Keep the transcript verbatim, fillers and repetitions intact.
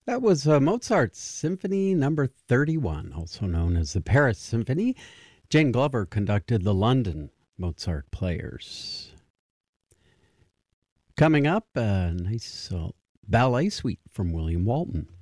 That was uh, Mozart's Symphony Number thirty-one, also known as the Paris Symphony. Jane Glover conducted the London Mozart Players. Coming up, a nice uh, ballet suite from William Walton.